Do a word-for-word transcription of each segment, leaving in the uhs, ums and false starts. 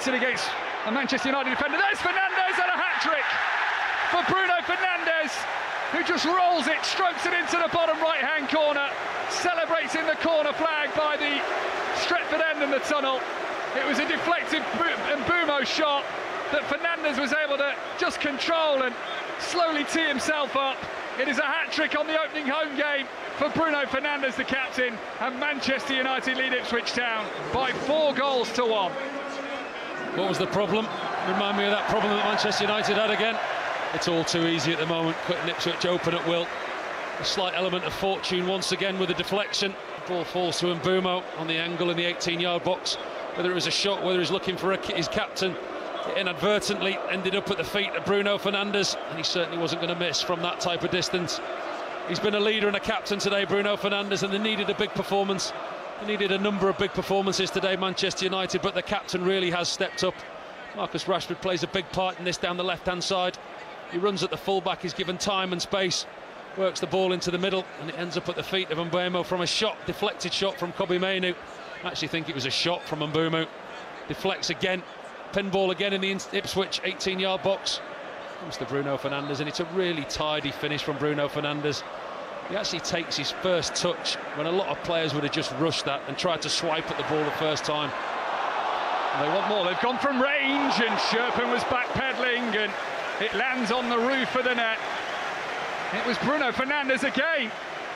deflected against a Manchester United defender. There's Fernandes and a hat-trick for Bruno Fernandes, who just rolls it, strokes it into the bottom right-hand corner, celebrates in the corner flag by the Stretford end in the tunnel. It was a deflected Mbeumo shot that Fernandes was able to just control and slowly tee himself up. It is a hat-trick on the opening home game for Bruno Fernandes, the captain, and Manchester United lead Ipswich Town by four goals to one. What was the problem? Remind me of that problem that Manchester United had again. It's all too easy at the moment, cutting Ipswich open at will. A slight element of fortune once again with a deflection. The ball falls to Mbeumo on the angle in the eighteen-yard box. Whether it was a shot, whether he's looking for a, his captain, it inadvertently ended up at the feet of Bruno Fernandes, and he certainly wasn't going to miss from that type of distance. He's been a leader and a captain today, Bruno Fernandes, and they needed a big performance. They needed a number of big performances today, Manchester United, but the captain really has stepped up. Marcus Rashford plays a big part in this down the left-hand side. He runs at the full-back, he's given time and space, works the ball into the middle, and it ends up at the feet of Mbeumo from a shot, deflected shot from Kobbie Mainoo. I actually think it was a shot from Mbeumo. Deflects again, pinball again in the Ipswich eighteen-yard box. Comes to Bruno Fernandes, and it's a really tidy finish from Bruno Fernandes. He actually takes his first touch when a lot of players would have just rushed that and tried to swipe at the ball the first time. They want more. They've gone from range, and Sherpen was backpedaling, and it lands on the roof of the net. It was Bruno Fernandes again.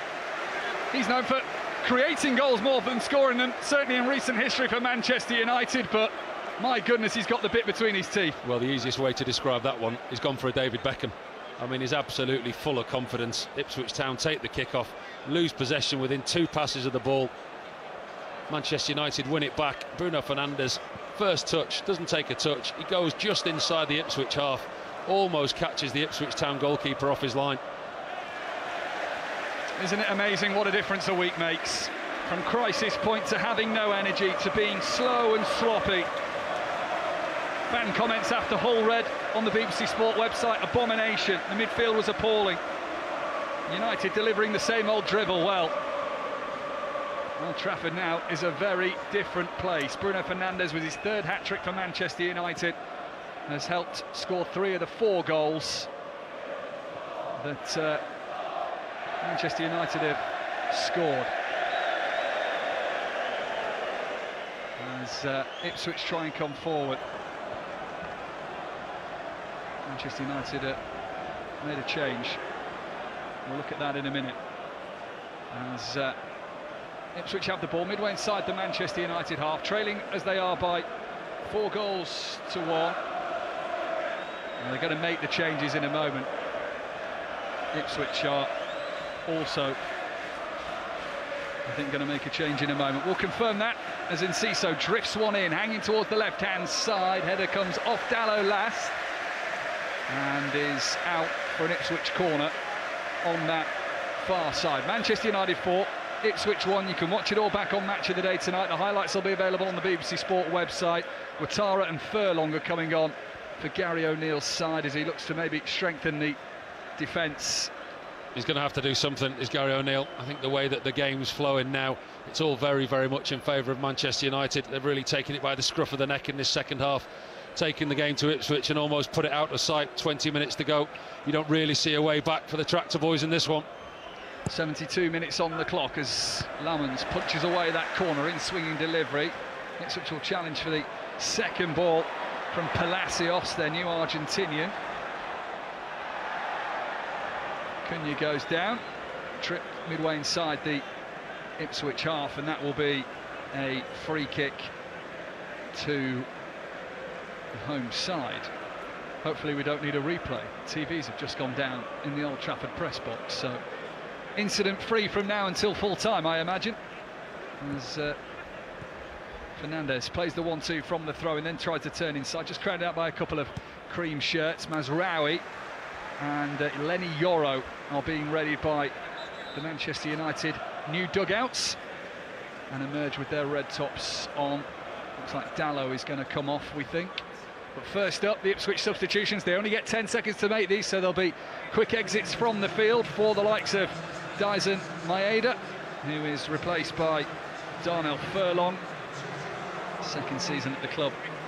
He's known for creating goals more than scoring them, certainly in recent history for Manchester United, but my goodness, he's got the bit between his teeth. Well, the easiest way to describe that one, he's gone for a David Beckham. I mean, he's absolutely full of confidence. Ipswich Town take the kick-off, lose possession within two passes of the ball. Manchester United win it back. Bruno Fernandes, first touch, doesn't take a touch. He goes just inside the Ipswich half, almost catches the Ipswich Town goalkeeper off his line. Isn't it amazing what a difference a week makes? From crisis point to having no energy to being slow and sloppy. Fan comments after Hull read on the B B C Sport website, abomination. The midfield was appalling. United delivering the same old drivel. Well, Old Trafford now is a very different place. Bruno Fernandes, with his third hat-trick for Manchester United, has helped score three of the four goals that uh, Manchester United have scored. As uh, Ipswich try and come forward. Manchester United uh, made a change. We'll look at that in a minute. As uh, Ipswich have the ball midway inside the Manchester United half, trailing as they are by four goals to one. And they're going to make the changes in a moment. Ipswich are also, I think, going to make a change in a moment. We'll confirm that as Enciso drifts one in, hanging towards the left-hand side. Header comes off Dalot last and is out for an Ipswich corner on that far side. Manchester United four, Ipswich one. You can watch it all back on Match of the Day tonight. The highlights will be available on the B B C Sport website. Ouattara and Furlong are coming on for Gary O'Neill's side as he looks to maybe strengthen the defence. He's going to have to do something, is Gary O'Neill. I think the way that the game's flowing now, it's all very, very much in favour of Manchester United. They've really taken it by the scruff of the neck in this second half, taking the game to Ipswich and almost put it out of sight. twenty minutes to go. You don't really see a way back for the Tractor Boys in this one. seventy-two minutes on the clock as Lamans punches away that corner in swinging delivery. Ipswich will challenge for the second ball from Palacios, their new Argentinian. Cunha goes down, tripped midway inside the Ipswich half, and that will be a free kick to the home side. Hopefully we don't need a replay. T Vs have just gone down in the Old Trafford press box, so incident free from now until full time, I imagine. As uh, Fernandes plays the one two from the throw and then tries to turn inside, just crowned out by a couple of cream shirts. Mazraoui and uh, Lenny Yoro are being readied by the Manchester United new dugouts and emerge with their red tops on. Looks like Dalot is going to come off, we think. But first up, the Ipswich substitutions. They only get ten seconds to make these, so there'll be quick exits from the field for the likes of Dyson Maeda, who is replaced by Darnell Furlong. Second season at the club